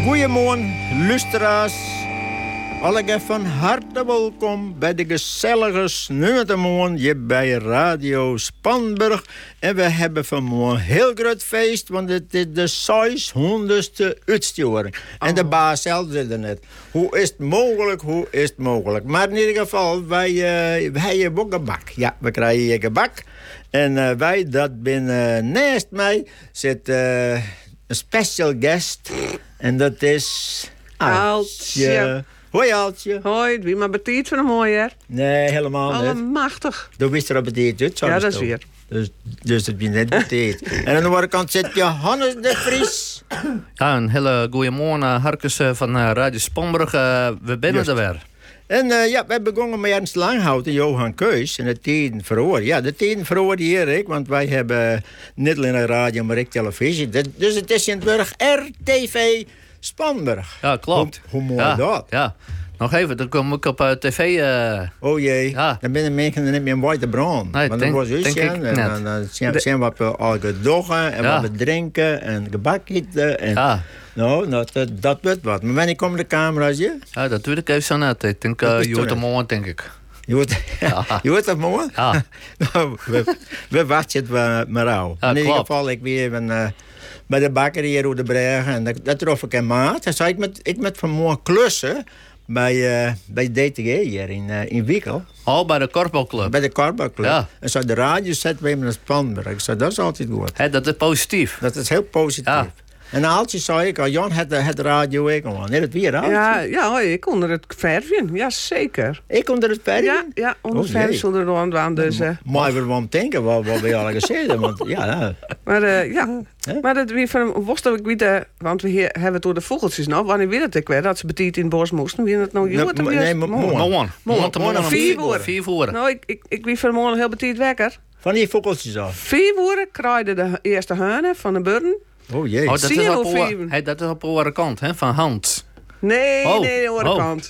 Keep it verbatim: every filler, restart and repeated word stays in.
Goedemorgen, luisteraars. Allemaal van harte welkom bij de gezellige snummertemorgen hier bij Radio Spanburg. En we hebben vanmorgen een heel groot feest, want het is de zeshonderdste uitsturing. Oh. En de baas zelf zit er net. Hoe is het mogelijk, hoe is het mogelijk? Maar in ieder geval, wij, uh, wij hebben ook gebak. Ja, we krijgen hier gebak. En uh, wij, dat binnen uh, naast mij, zit uh, een special guest. En dat is Aaltje. Hoi Aaltje. Hoi, wie maar betiet van een mooier. Nee, helemaal niet. Allemachtig. Toen wist er op betiet uit. Ja, dat is weer. Dus, dus het is net betiet. En aan de andere kant zit Johannes de Vries. Ja, een hele goede morgen, Harkes van uh, Radio Spanburg. Uh, we zijn er weer. En uh, ja, we begonnen met Ernst Langhout en Johan Keus en de tien verhoor. Ja, de tien verhoor hier, ik, want wij hebben niet alleen een radio, maar ook televisie. Dus het is in het burg R T V Spanburg. Ja, klopt. Hoe, hoe mooi ja, dat? Ja. Nog even, dan kom ik op uh, tv. Uh... Oh jee, ja. Dan ben mensen niet meer een witte brand. Nee, want denk, dan was denk ik en net. dan, dan zijn, zijn wat we al gedoggen en ja. wat we drinken en gebak eten. En, ja. Nou, dat, dat, dat wordt wat. Maar wanneer komen de camera's hier? Ja, dat weet ik even zo net. Ik denk, uh, je hoort hem morgen, denk ik. Je hoort, ja. Je hoort dat morgen? Ja. Nou, we, we wachten het maar al. Ja, in ieder klopt. geval, ik weer even uh, bij de bakker hier op de Bregen. En dat, dat trof ik een maat. Dan zei ik met, ik met vanmorgen klussen bij, uh, bij D T G hier in, uh, in Wiekel. Oh, bij de Korfbalclub. Bij de Korfbalclub. Ja. En zo de radio zetten we hem naar Spanburg. Ik zei, dat is altijd goed. Hey, dat is positief. Dat is heel positief. Ja. En Aaltje zei ik al, Jan, het, het radio ik al. Nee, dat weer Aaltje. Ja, ja hoi, ik onder het verven. Ja, zeker. Ik onder het verven? Ja, ja onder het oh, verven zullen er rond aan. Dus, uh. Maar we moeten denken wat, wat we al gezegd hebben. Want, ja, ja. Maar uh, ja, He? maar dat wie van worst ik weet, want we hier hebben het door de vogeltjes nog. Wanneer weet het ik weer dat ze betiet in het bos moesten? Wie het nou nee, nee, nee, morgen. Morgen. Vier uur. Vier uur. Nou, ik, ik, ik wie vanmorgen heel betiet wekker. Van die vogeltjes af. Vier uur kraaiden de eerste hanen van de burden. Oh jee. Oh, dat, is op oor, hey, dat is op de andere kant, hè, van Hans. Nee, oh. nee, de andere oh. kant.